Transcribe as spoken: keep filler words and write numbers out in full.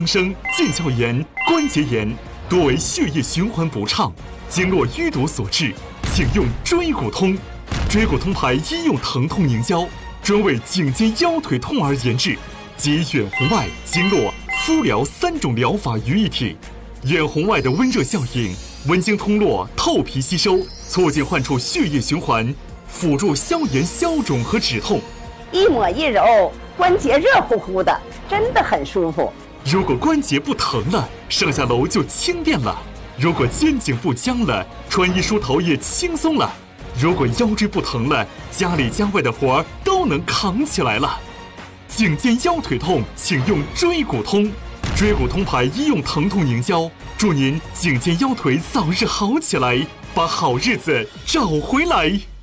生腱鞘炎、关节炎多为血液循环不畅、经络淤堵所致，请用椎骨通。椎骨通牌医用疼痛凝胶，专为颈肩腰腿痛而研制，集远红外、经络、敷疗三种疗法于一体。远红外的温热效应，温经通络，透皮吸收，促进患处血液循环，辅助消炎消肿和止痛。 一抹一揉，关节热乎乎的，真的很舒服。 如果关节不疼了，上下楼就轻便了；如果肩颈不僵了，穿衣梳头也轻松了；如果腰椎不疼了，家里家外的活儿都能扛起来了。颈肩腰腿痛，请用椎骨通。椎骨通牌医用疼痛凝胶，祝您颈肩腰腿早日好起来，把好日子找回来。